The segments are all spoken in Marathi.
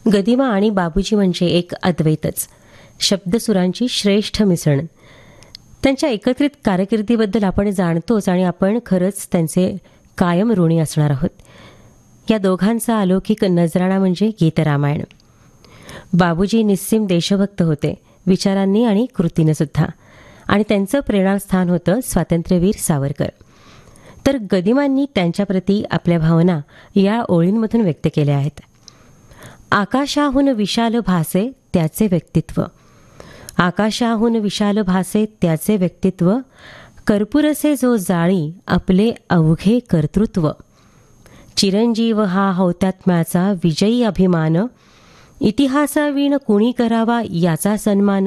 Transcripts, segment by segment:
गदिमा आणि बाबूजी म्हणजे एक अद्वैतच, शब्दसुरांची श्रेष्ठ मिसळ. त्यांच्या एकत्रित कारकिर्दीबद्दल आपण जाणतोच आणि आपण खरंच त्यांचे कायम ऋणी असणार आहोत. या दोघांचा अलौकिक नजराणा म्हणजे गीतरामायण. बाबूजी निस्सीम देशभक्त होते, विचारांनी आणि कृतीनं सुद्धा, आणि त्यांचं प्रेरणास्थान होतं स्वातंत्र्यवीर सावरकर. तर गदिमांनी त्यांच्याप्रती आपल्या भावना या ओळींमधून व्यक्त केल्या आहेत. आकाशाहून विशाल भासे त्याचे व्यक्तित्व, आकाशाहून विशाल भासे त्याचे व्यक्तित्व, कर्पूरसे जो जाळी आपले अवघे कर्तृत्व, चिरंजीव हा हौतात्म्याचा विजयी अभिमान, इतिहासावीण कुणी करावा याचा सन्मान.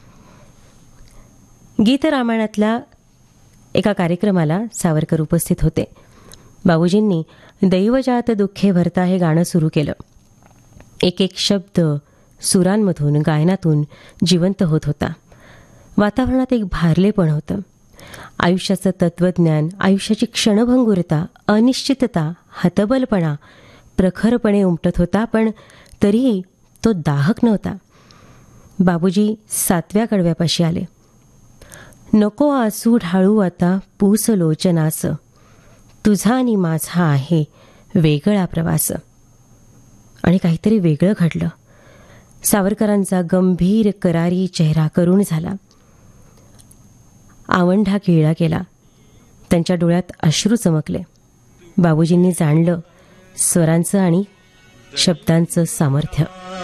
गीतरामायणातल्या एका कार्यक्रमाला सावरकर उपस्थित होते. बाबूजींनी दैवजात दुःखे भरता हे गाणं सुरू केलं. एक एक शब्द सुरांमधून, गायनातून जिवंत होत होता. वातावरणात एक भारलेपण होतं. आयुष्याचं तत्त्वज्ञान, आयुष्याची क्षणभंगुरता, अनिश्चितता, हतबलपणा प्रखरपणे उमटत होता, पण तरीही तो दाहक नव्हता. बाबूजी 7व्या कडव्यापाशी आले. नको आसू ढाळू आता पूस लोचनास, तुझा आणि माझा आहे वेगळा प्रवास. आणि काहीतरी वेगळं घडलं. सावरकरांचा गंभीर करारी चेहरा करुण झाला. आवंढा गिळला गेला. त्यांच्या डोळ्यात अश्रू चमकले. बाबूजींनी जाणलं स्वरांचं आणि शब्दांचं सामर्थ्य.